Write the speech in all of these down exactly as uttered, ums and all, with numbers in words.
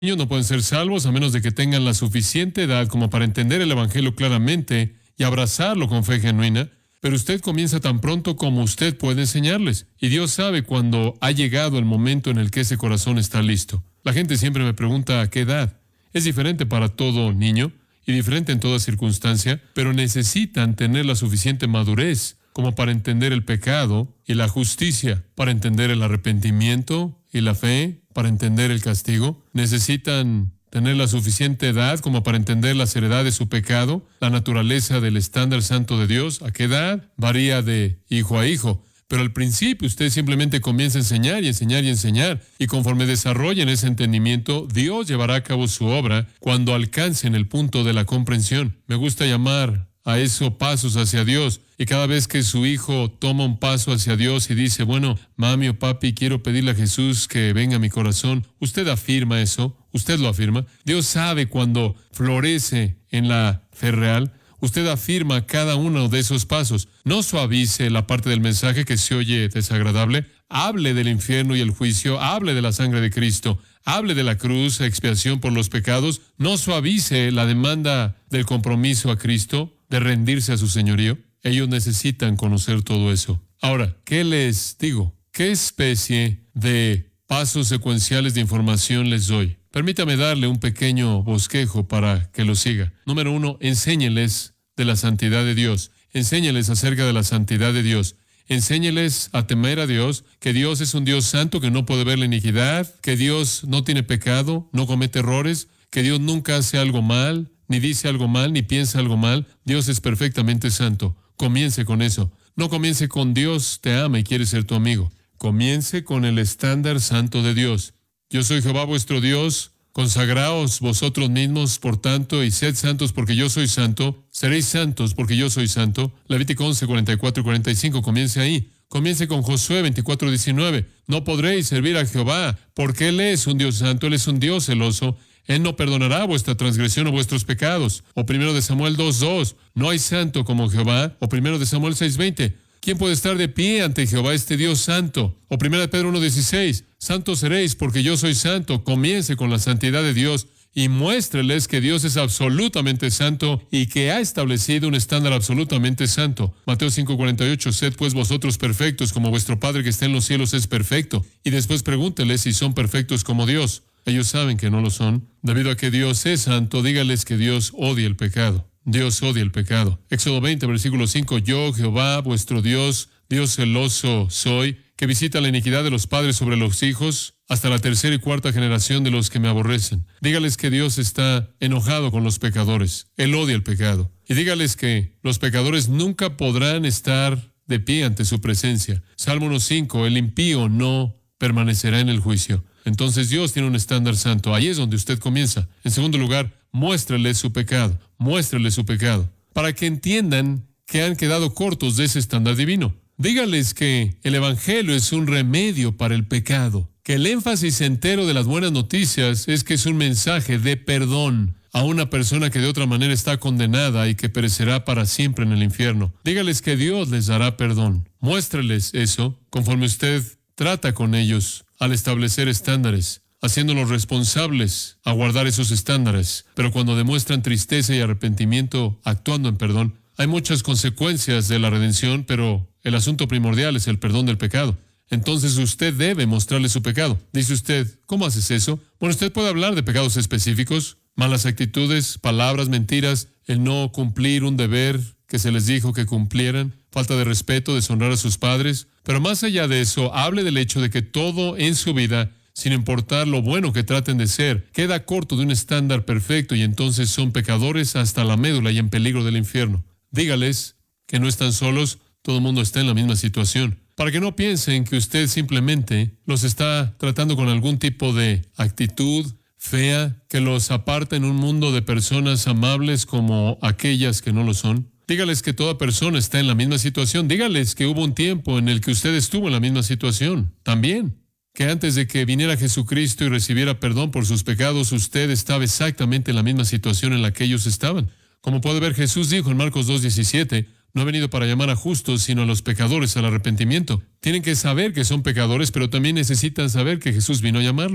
Niños no pueden ser salvos a menos de que tengan la suficiente edad como para entender el Evangelio claramente y abrazarlo con fe genuina. Pero usted comienza tan pronto como usted puede enseñarles. Y Dios sabe cuando ha llegado el momento en el que ese corazón está listo. La gente siempre me pregunta a qué edad. Es diferente para todo niño y diferente en toda circunstancia, pero necesitan tener la suficiente madurez como para entender el pecado y la justicia, para entender el arrepentimiento y la fe, para entender el castigo. Necesitan tener la suficiente edad como para entender la seriedad de su pecado, la naturaleza del estándar santo de Dios. ¿A qué edad? Varía de hijo a hijo. Pero al principio usted simplemente comienza a enseñar y enseñar y enseñar. Y conforme desarrollen ese entendimiento, Dios llevará a cabo su obra cuando alcancen el punto de la comprensión. Me gusta llamar a eso pasos hacia Dios. Y cada vez que su hijo toma un paso hacia Dios y dice, bueno, mami o papi, quiero pedirle a Jesús que venga a mi corazón, usted afirma eso, usted lo afirma. Dios sabe cuando florece en la fe real. Usted afirma cada uno de esos pasos. No suavice la parte del mensaje que se oye desagradable. Hable del infierno y el juicio. Hable de la sangre de Cristo. Hable de la cruz, expiación por los pecados. No suavice la demanda del compromiso a Cristo, de rendirse a su señorío. Ellos necesitan conocer todo eso. Ahora, ¿qué les digo? ¿Qué especie de pasos secuenciales de información les doy? Permítame darle un pequeño bosquejo para que lo siga. Número uno, enséñeles de la santidad de Dios. Enséñeles acerca de la santidad de Dios. Enséñeles a temer a Dios, que Dios es un Dios santo, que no puede ver la iniquidad, que Dios no tiene pecado, no comete errores, que Dios nunca hace algo mal, ni dice algo mal, ni piensa algo mal. Dios es perfectamente santo. Comience con eso. No comience con Dios te ama y quiere ser tu amigo. Comience con el estándar santo de Dios. Yo soy Jehová vuestro Dios, consagraos vosotros mismos, por tanto, y sed santos porque yo soy santo. Seréis santos porque yo soy santo. Levítico once, cuarenta y cuatro y cuarenta y cinco, comience ahí. Comience con Josué veinticuatro, diecinueve. No podréis servir a Jehová, porque Él es un Dios santo, Él es un Dios celoso. Él no perdonará vuestra transgresión o vuestros pecados. O primero de Samuel dos, dos. No hay santo como Jehová. O primero de Samuel seis, veinte. ¿Quién puede estar de pie ante Jehová, este Dios santo? O primera de Pedro uno, dieciséis. Santos seréis porque yo soy santo. Comience con la santidad de Dios y muéstreles que Dios es absolutamente santo y que ha establecido un estándar absolutamente santo. Mateo cinco, cuarenta y ocho. Sed pues vosotros perfectos como vuestro Padre que está en los cielos es perfecto. Y después pregúnteles si son perfectos como Dios. Ellos saben que no lo son. Debido a que Dios es santo, dígales que Dios odia el pecado. Dios odia el pecado. Éxodo veinte, versículo cinco. Yo, Jehová, vuestro Dios, Dios celoso soy, que visita la iniquidad de los padres sobre los hijos, hasta la tercera y cuarta generación de los que me aborrecen. Dígales que Dios está enojado con los pecadores. Él odia el pecado. Y dígales que los pecadores nunca podrán estar de pie ante su presencia. Salmo uno cinco. El impío no permanecerá en el juicio. Entonces Dios tiene un estándar santo. Ahí es donde usted comienza. En segundo lugar, muéstrele su pecado. Muéstrele su pecado. Para que entiendan que han quedado cortos de ese estándar divino. Dígales que el Evangelio es un remedio para el pecado. Que el énfasis entero de las buenas noticias es que es un mensaje de perdón a una persona que de otra manera está condenada y que perecerá para siempre en el infierno. Dígales que Dios les dará perdón. Muéstreles eso conforme usted trata con ellos al establecer estándares, haciéndolos responsables a guardar esos estándares. Pero cuando demuestran tristeza y arrepentimiento actuando en perdón, hay muchas consecuencias de la redención, pero el asunto primordial es el perdón del pecado. Entonces usted debe mostrarle su pecado. Dice usted, ¿cómo haces eso? Bueno, usted puede hablar de pecados específicos, malas actitudes, palabras, mentiras, el no cumplir un deber que se les dijo que cumplieran, falta de respeto, deshonrar a sus padres. Pero más allá de eso, hable del hecho de que todo en su vida, sin importar lo bueno que traten de ser, queda corto de un estándar perfecto y entonces son pecadores hasta la médula y en peligro del infierno. Dígales que no están solos, todo el mundo está en la misma situación. Para que no piensen que usted simplemente los está tratando con algún tipo de actitud fea que los aparta en un mundo de personas amables como aquellas que no lo son. Dígales que toda persona está en la misma situación. Dígales que hubo un tiempo en el que usted estuvo en la misma situación. También, que antes de que viniera Jesucristo y recibiera perdón por sus pecados, usted estaba exactamente en la misma situación en la que ellos estaban. Como puede ver, Jesús dijo en Marcos dos, diecisiete, no he venido para llamar a justos, sino a los pecadores al arrepentimiento. Tienen que saber que son pecadores, pero también necesitan saber que Jesús vino a llamarlos.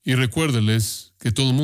Y recuérdeles que todo mundo